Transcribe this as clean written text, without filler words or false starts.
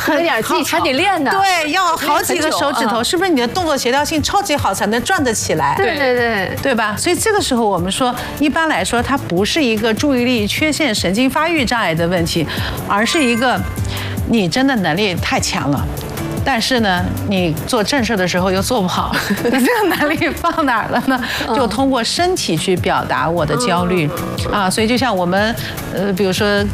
有点技巧，还得练呢。 对，要好几个手指头，是不是你的动作协调性超级好才能转得起来？ 对吧？所以这个时候我们说，一般来说它不是一个注意力缺陷、神经发育障碍的问题，而是一个你真的能力太强了。但是呢，你做正事的时候又做不好，这个能力放哪儿了呢？就通过身体去表达我的焦虑啊。所以就像我们，比如说